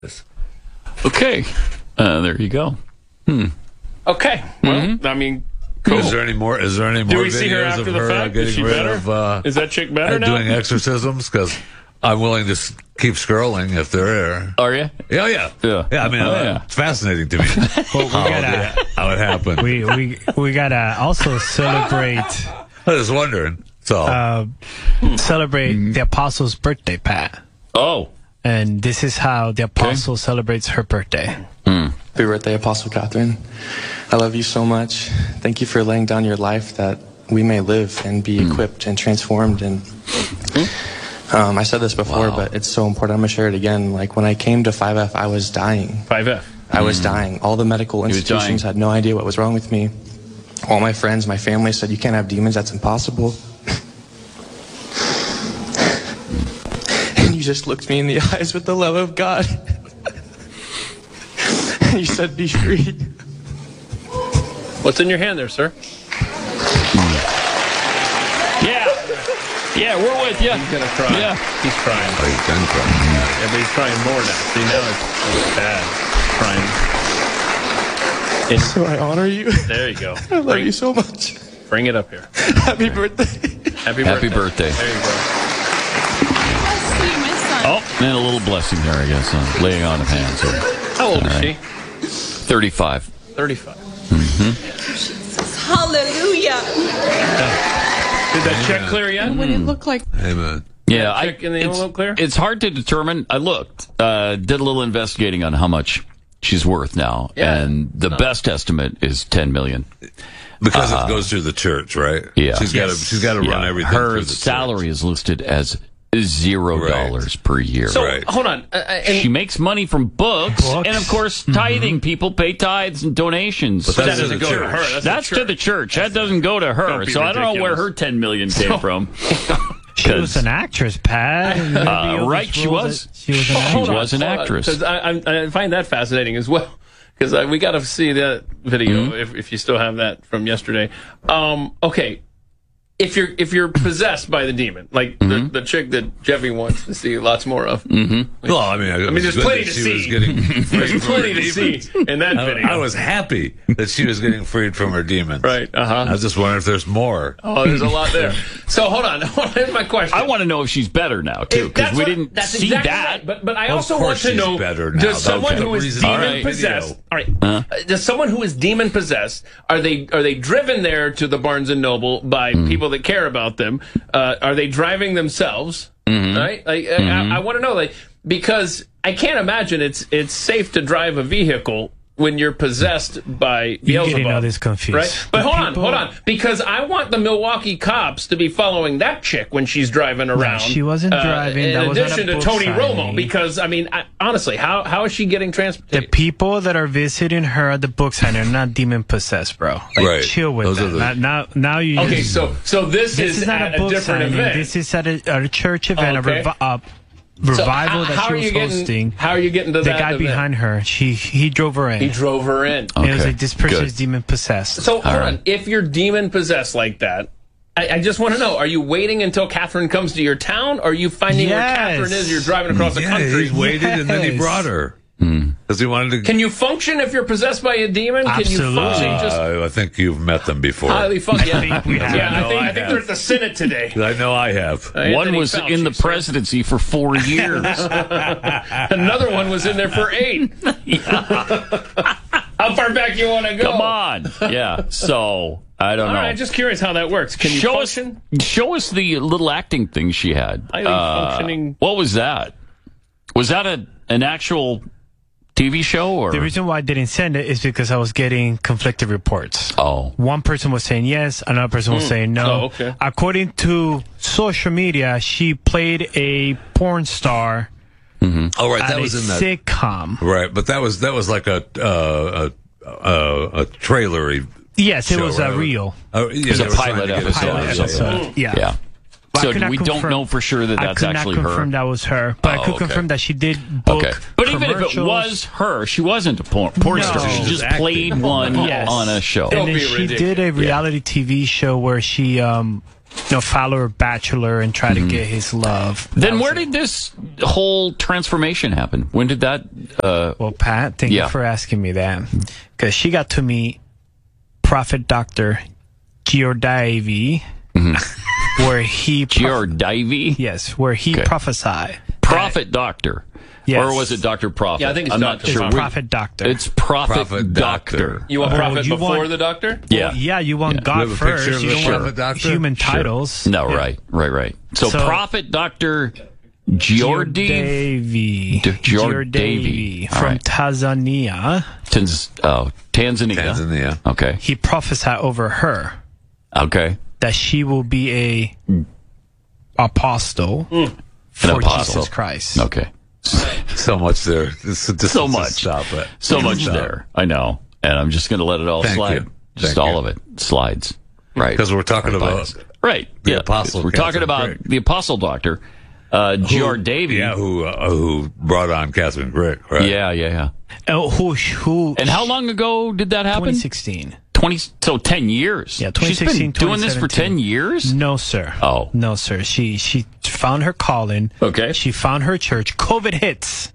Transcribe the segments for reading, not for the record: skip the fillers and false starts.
Okay. There you go. Okay. Well, I mean, cool. Is there any more? Do we see her after the fact? Is she better? Is that chick better now? Doing exorcisms? Because I'm willing to keep scrolling if they're there. Are you? Yeah. I mean, it's fascinating to me how it happened. We gotta also celebrate. I was wondering. So celebrate the apostle's birthday, Pat. Oh. And this is how the apostle celebrates her birthday. Happy birthday, Apostle Catherine. I love you so much. Thank you for laying down your life that we may live and be equipped and transformed. And I said this before, but it's so important. I'm going to share it again. Like, when I came to 5F, I was dying. 5F. I was dying. All the medical institutions had no idea what was wrong with me. All my friends, my family said, you can't have demons. That's impossible. And you just looked me in the eyes with the love of God. And you said, be free. What's in your hand there, sir? Yeah, we're with you. He's going to cry. Yeah. He's crying. Oh, he's done crying. Yeah, but he's crying more now. See, now it's bad. Crying. So I honor you. There you go. I love you so much. Bring it up here. Happy birthday. Happy birthday. There you go. Bless you, my son. Oh, and a little blessing there, I guess, on laying on of hands here. How old is she? 35. 35. Hallelujah. Did that check clear yet? What it look like? Amen. Yeah, check in the envelope clear? It's hard to determine. I looked, did a little investigating on how much she's worth now, and the best estimate is $10 million. Because it goes through the church, right? Yeah. She's got to run everything Her through the salary church. is listed as $0 per year. So, Right. hold on. She makes money from books, and of course, tithing. People pay tithes and donations. But that that's doesn't to the go to church. her. That's to the church. That doesn't go to her. Don't be So I don't know where ridiculous. her $10 million came from. She was an actress, Pat. Right, she was. She was an actress. She was an actress. Because I find that fascinating as well. Because we got to see that video if you still have that from yesterday. Okay, if you're possessed by the demon, like the chick that Jeffy wants to see lots more of. Well, I mean, there's plenty to see. There's plenty to see in that video. I was happy that she was getting freed from her demons. Right. I was just wondering if there's more. Oh, there's a lot there. So hold on. Here's my question. I want to know if she's better now too, because we didn't see exactly that. Right. But I Well, also of want course to know: she's better now. does someone Okay. who is Reason- demon possessed? All right. Does someone who is demon possessed are they driven there to the Barnes and Noble by people that care about them? Are they driving themselves? Right. I want to know, because I can't imagine it's safe to drive a vehicle when you're possessed by Beelzebub. You're getting all this confused. Right? But hold on. Because I want the Milwaukee cops to be following that chick when she's driving around. she wasn't driving. In That was not addition a to book Tony signing. Romo. Because, honestly, how is she getting The transported? people that are visiting her at the book sign are not demon possessed, bro. Right. Chill with Those are that. Now you. Okay, so this is not at a book different signing. event. This is at a church event, Okay. a So revival that how she are was you getting- hosting. How are you getting to The that guy event? behind her, he drove her in. He drove her in. And it was Okay, like, this person good. is demon possessed. So hold on. If you're demon possessed like that, I just want to know: are you waiting until Catherine comes to your town, or are you finding where Yes. Catherine is? You're driving across the Yeah, country. he waited and then he Yes. brought her. Because he wanted to... Can you function if you're possessed by a demon? Can you Absolutely. function just I think you've met them before. highly function? I think we have. Yeah, No, I think they're at the Senate today. I know I have. One Anthony was Fauci, in the sir. presidency for 4 years. Another one was in there for 8. How far back you want to go? Come on. Yeah. So, I don't All know. right, just curious how that works. Can you function? Show us the little acting thing she had. Highly functioning. What was that? Was that an actual TV show? Or? The reason why I didn't send it is because I was getting conflicted reports. Oh. One person was saying yes, another person was saying no. Oh, okay. According to social media, she played a porn star Oh, right, at that a was in that. sitcom. Right, but that was like a trailery. Yes, it show, was right? real. Oh, yeah, was they a were trying pilot to get episode. it Pilot done. episode. Yeah. Yeah. But I So could not we don't confirm- know for sure that I that's could not actually confirm her. that was her, but I Oh, could okay. confirm that she did book Okay. But even if it commercials. was her, she wasn't a porn No. star. She She was just acting. played one Yes. on a show. Don't And then be she ridiculous. did a reality TV show where she follow a bachelor and try to get his love. Then where did this whole transformation happen? When did that? Well, Pat, thank you for asking me that, because she got to meet Prophet Dr. Giordaivi, where he Giordaivi? Yes, where he prophesied. Prophet Doctor. Yes. Or was it Dr. Prophet? Yeah, I think it's I'm Dr. not sure. It's Prophet Doctor. It's Prophet Doctor. You want prophet you before want- the doctor? Yeah. Yeah, you want You God have a first. picture of You the don't Prophet want Doctor? human titles. No, right. So Prophet Dr. Giordaivi. Giordaivi. All From right. Tanzania. Tanzania. Tanzania. Okay. He prophesied over her Okay. that she will be a apostle for apostle. Jesus Christ. Okay. So much there. So much. Stop it. So much there. I know. And I'm just going to let it all Thank slide. you. Just Thank all you. of it. Slides. Right. Because we're talking Right by about us. Right. the Apostle We're talking Catherine about Crick. the Apostle Doctor, Giordaivi. Yeah, who brought on Catherine Crick, right? Yeah. Who? And how long ago did that happen? 2016. 10 years. Yeah, She's 2016, been doing this for 10 years? No, sir. Oh. No, sir. She found her calling. Okay. She found her church. COVID hits.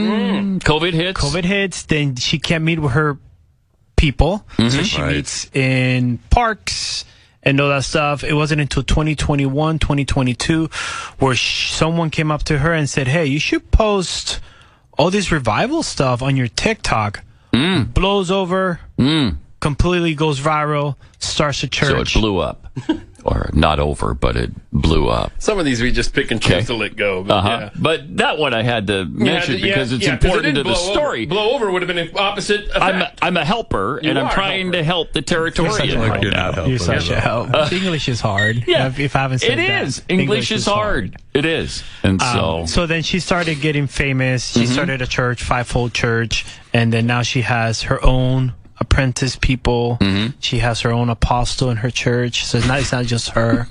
COVID hits. Then she can't meet with her people. So she Right. meets in parks and all that stuff. It wasn't until 2021, 2022 where someone came up to her and said, hey, you should post all this revival stuff on your TikTok. Blows over. Completely goes viral. Starts a church. So it blew up. Or not over, but it blew up. Some of these we just pick and choose to let go. But yeah. But that one I had to mention because it's 'cause important it to didn't the blow story. Over. Blow over would have been an opposite effect. I'm a helper, and I'm are a trying helper. to help the Territorian Like right you're now. not helping. You're such a help. English is hard. If I haven't said It that. is. English is hard. It is. And So then she started getting famous. She started a church, Fivefold Church, and then now she has her own apprentice people. She has her own apostle in her church. So it's not just her.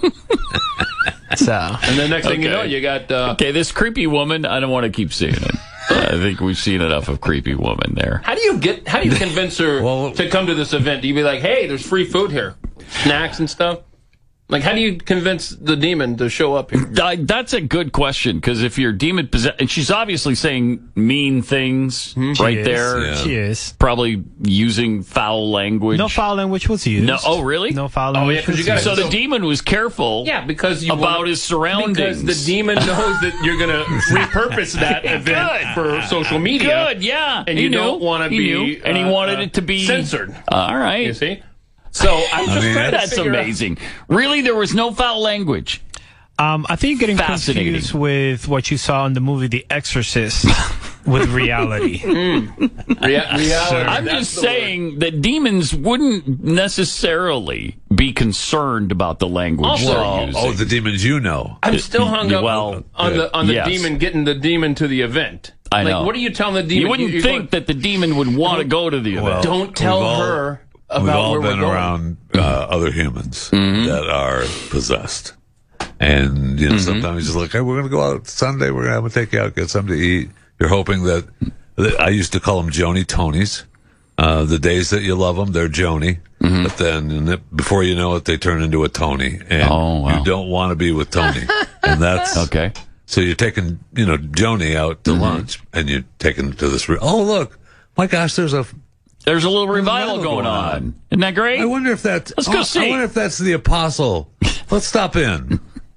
So And the next thing you Okay. know, you got okay, this creepy woman, I don't want to keep seeing it. I think we've seen enough of creepy woman there. How do you convince her to come to this event? Do you be like, hey, there's free food here, snacks and stuff? Like, how do you convince the demon to show up here? That's a good question, because if you're demon possessed, and she's obviously saying mean things right is. there, Yeah. she is. probably using foul language. No foul language was used. No, oh, really? No foul yeah, language 'cause was you gotta- So used. the demon was careful. Yeah, because you About wanna- his surroundings. Because the demon knows that you're going to repurpose that event for social media. Good, yeah. And He you knew. don't want to He be, knew. And he wanted it to be censored. All right. You see? So I'm just mean, trying to That's figure out- amazing. Really, there was no foul language. I think you're getting Fascinating. confused with what you saw in the movie The Exorcist with reality. reality. I'm that's just the saying that demons wouldn't necessarily be concerned about the language Also- they're using. the demons you know. I'm still hung up Well, on the yes. demon getting the demon to the event. I know. Like, what are you telling the demon? You wouldn't You're think that the demon would want to go to the event. Well, don't tell we've all- her We've about all where been we're going. around other humans that are possessed. And, you know, sometimes you're like, hey, we're going to go out Sunday. I'm going to take you out, get something to eat. You're hoping that I used to call them Joni Tonys. The days that you love them, they're Joni. But then before you know it, they turn into a Tony. And Oh, wow. you don't want to be with Tony. And that's Okay. So you're taking, Joni out to lunch and you're taking to this. Oh, look, my gosh, there's a There's a little revival revival going going on. on. Isn't that great? I wonder if that's. Let's go see. I wonder if that's the apostle. Let's stop in.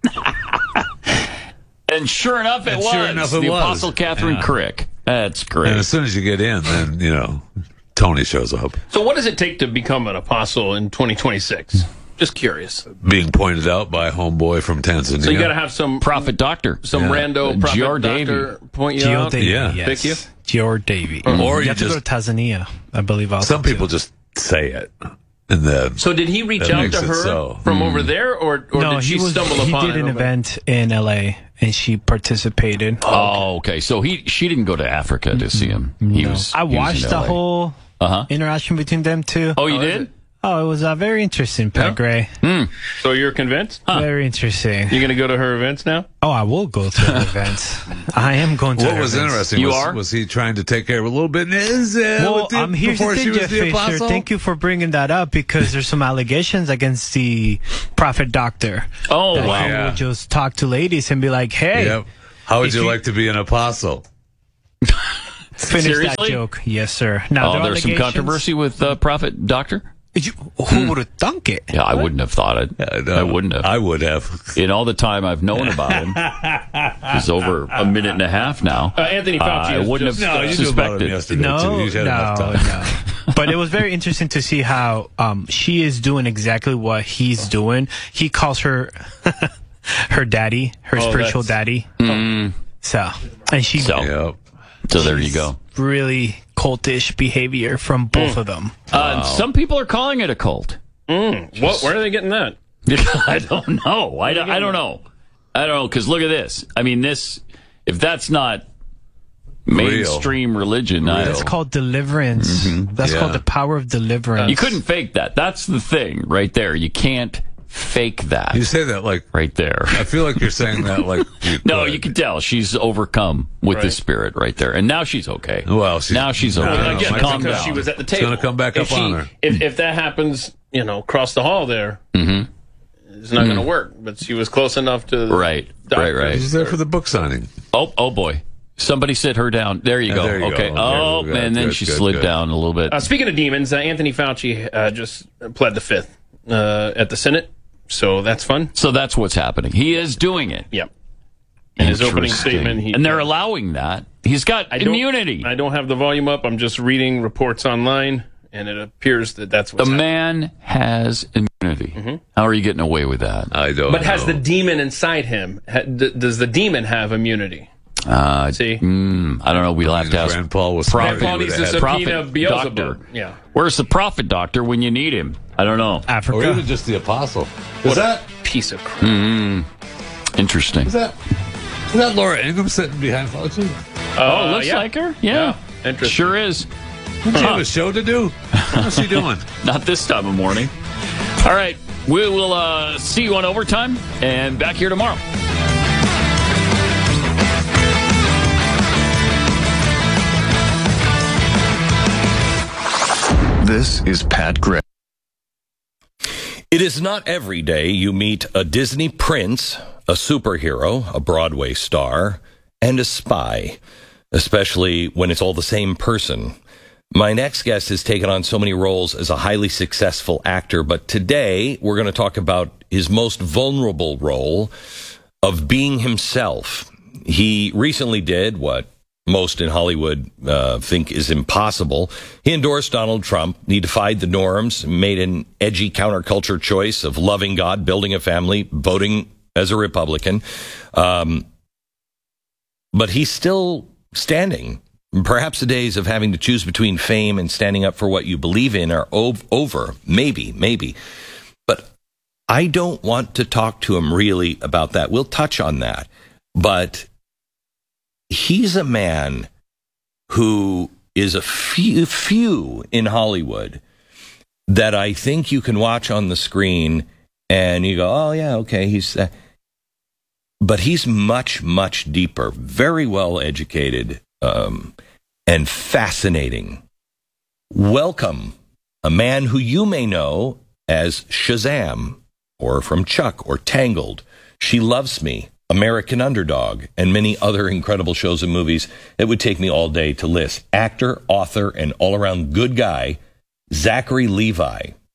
And sure enough, it was. Sure enough, it the was. Apostle Catherine Yeah. Crick. That's great. And as soon as you get in, then Tony shows up, So what does it take to become an apostle in 2026? Just curious. being pointed out by a homeboy from Tanzania. So you got to have some Prophet Doctor. rando prophet Giordaivi. doctor point you out. Giordaivi, Yeah. yes. Pick you? Giordaivi. Or you you have to go to just- Tanzania, I believe. Also Some people just say it, and then So did he reach That out makes to it her so. from over there, or no, did she stumble he upon did it an over- event in LA and she participated. Oh, okay. So she didn't go to Africa to see him. He was. I he was watched in the LA. whole interaction between them two. Oh, you did? Oh, it was very interesting, Pat Yeah? Gray. So you're convinced? Very interesting. You're going to go to her events now? Oh, I will go to the events. I am going to What the was events. interesting You was, are? was he trying to take care of a little bit? Here's Well, the, here's the before she thing, was Jeff the Fisher. apostle? Thank you for bringing that up because there's some allegations against the prophet doctor. Oh, That wow. he Yeah. would just talk to ladies and be like, hey, Yep. How would If you you- like to be an apostle? finish Seriously? that joke. Yes, sir. Now, Oh, there are there's some allegations- controversy with Prophet Doctor? Who would have thunk it? Yeah, I wouldn't have thought it. I wouldn't have. I would have. In all the time I've known about him, it's over a minute and a half now. Anthony Fauci I is wouldn't just, have No, you knew about him suspected. yesterday, too. No, You had enough no, time. no. But it was very interesting to see how she is doing exactly what he's doing. He calls her her daddy, her spiritual that's- daddy. So, and she So, Yep. so there you go. really cultish behavior from both of them. Some people are calling it a cult. What? Where are they getting that? I don't know. I don't know. I don't know, because look at this. I mean, this, if that's not mainstream religion, I That's don't. called deliverance. That's Yeah. called the power of deliverance. You couldn't fake that. That's the thing right there. You can't fake that You say that like, right there. I feel like you're saying that like you No, could. you can tell she's overcome with the spirit right there, and now she's okay. Well, now she's okay. no, no, Again, no, Calm because down. she was at the It's table. gonna come back If up on her. If that happens, across the hall there, it's not going to work. But she was close enough to Right, right. He was there for the book signing. Oh boy. Somebody sit her down. There you go. there you go. Okay. Okay, Oh, good, and then good, she good, slid good. down a little bit. Speaking of demons, Anthony Fauci just pled the fifth at the Senate, so that's fun. So that's what's happening. He is doing it. Yep. In his opening Interesting. statement, and they're allowing that. He's got immunity. I don't have the volume up. I'm just reading reports online, and it appears that that's what's The happening. man has immunity. How are you getting away with that? I don't But has know. the demon inside him? Does the demon have immunity? See, I don't know. We'll have to ask Rand Paul was Prophet. smart. Grandpa He needs would've to had- subpoena Prophet Beelzebub. doctor. Yeah. Where's the prophet doctor when you need him? I don't know. Or Africa. even just the apostle. What a piece of crap. Interesting. Is that Laura Ingham sitting behind Fauci? Oh, looks yeah. like her. Yeah. Interesting. Sure is. She have a show to do? What's she doing? Not this time of morning. All right. We will see you on overtime and back here tomorrow. This is Pat Gray. It is not every day you meet a Disney prince, a superhero, a Broadway star, and a spy, especially when it's all the same person. My next guest has taken on so many roles as a highly successful actor, but today we're going to talk about his most vulnerable role of being himself. He recently did what most in Hollywood think is impossible. He endorsed Donald Trump. He defied the norms, made an edgy counterculture choice of loving God, building a family, voting as a Republican. But he's still standing. Perhaps the days of having to choose between fame and standing up for what you believe in are over. Maybe. But I don't want to talk to him really about that. We'll touch on that. But he's a man who is a few in Hollywood that I think you can watch on the screen and you go, oh, yeah, okay, he's... but he's much, much deeper, very well educated, and fascinating. Welcome, a man who you may know as Shazam, or from Chuck, or Tangled, She Loves Me, American Underdog, and many other incredible shows and movies it would take me all day to list. Actor, author, and all-around good guy, Zachary Levi.